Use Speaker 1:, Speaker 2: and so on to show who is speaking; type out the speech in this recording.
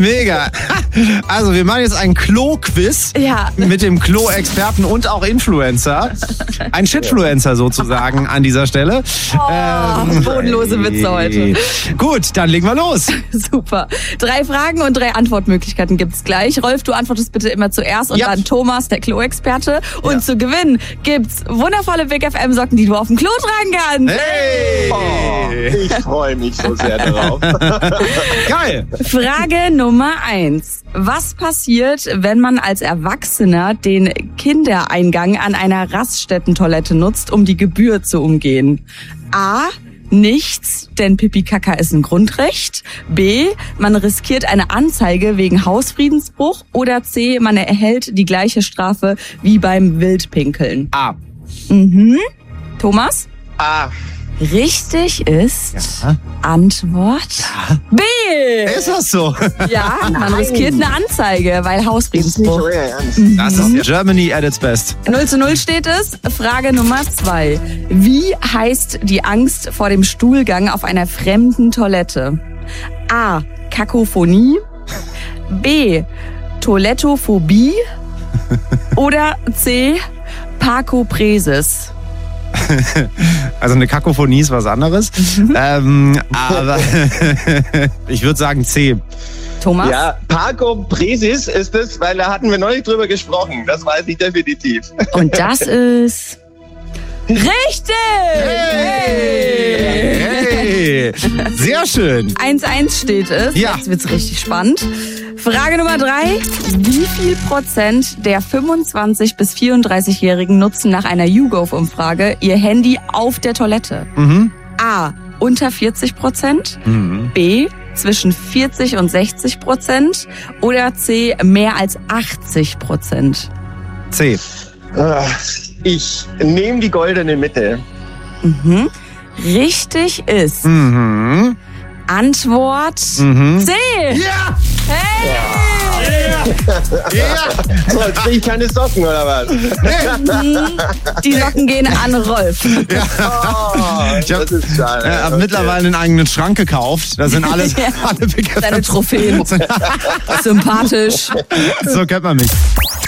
Speaker 1: Mega. Also wir machen jetzt einen Klo-Quiz mit dem Klo-Experten und auch Influencer. Ein Shitfluencer sozusagen an dieser Stelle.
Speaker 2: Bodenlose Witze heute.
Speaker 1: Gut, dann legen wir los.
Speaker 2: Super. 3 Fragen und 3 Antwortmöglichkeiten gibt's gleich. Rolf, du antwortest bitte immer zuerst und dann Thomas, der Klo-Experte. Und zu gewinnen gibt's wundervolle Big FM Socken, die du auf dem Klo tragen kannst.
Speaker 1: Hey!
Speaker 3: Oh, ich freue mich so sehr darauf.
Speaker 1: Geil.
Speaker 2: Frage Nummer 1. Was passiert, wenn man als Erwachsener den Kindereingang an einer Raststättentoilette nutzt, um die Gebühr zu umgehen? A. Nichts, denn Pipi-Kaka ist ein Grundrecht. B. Man riskiert eine Anzeige wegen Hausfriedensbruch. Oder C. Man erhält die gleiche Strafe wie beim Wildpinkeln.
Speaker 1: A.
Speaker 2: Thomas?
Speaker 3: A.
Speaker 2: Richtig ist Antwort B.
Speaker 1: Ist das so?
Speaker 2: Ja, man riskiert eine Anzeige, weil Hausfriedensbruch.
Speaker 1: Das ist Germany at its best.
Speaker 2: 0:0 steht es. Frage Nummer 2. Wie heißt die Angst vor dem Stuhlgang auf einer fremden Toilette? A. Kakophonie. B. Toilettophobie. Oder C. Parkopresis.
Speaker 1: Also eine Kakophonie ist was anderes. Aber ich würde sagen C.
Speaker 2: Thomas?
Speaker 3: Ja, Parkopresis ist es, weil da hatten wir neulich drüber gesprochen. Das weiß ich definitiv.
Speaker 2: Und das ist richtig!
Speaker 1: Hey! Sehr schön.
Speaker 2: 1:1 steht es.
Speaker 1: Ja.
Speaker 2: Jetzt wird's richtig spannend. Frage Nummer 3. Wie viel Prozent der 25- bis 34-Jährigen nutzen nach einer YouGov-Umfrage ihr Handy auf der Toilette? A. Unter 40%. B. Zwischen 40 und 60%. Oder C. Mehr als 80%.
Speaker 1: C.
Speaker 3: Ich nehme die goldene Mitte.
Speaker 2: Richtig ist Antwort C.
Speaker 1: Ja!
Speaker 2: Hey!
Speaker 1: Ja!
Speaker 3: So, jetzt kriege ich keine Socken, oder was?
Speaker 2: Die Socken gehen an Rolf.
Speaker 1: Ich
Speaker 3: Das ist schade.
Speaker 1: habe mittlerweile einen eigenen Schrank gekauft. Da sind alle
Speaker 2: Ja.
Speaker 1: Big FM.
Speaker 2: Deine Trophäen. Sympathisch.
Speaker 1: So kennt man mich.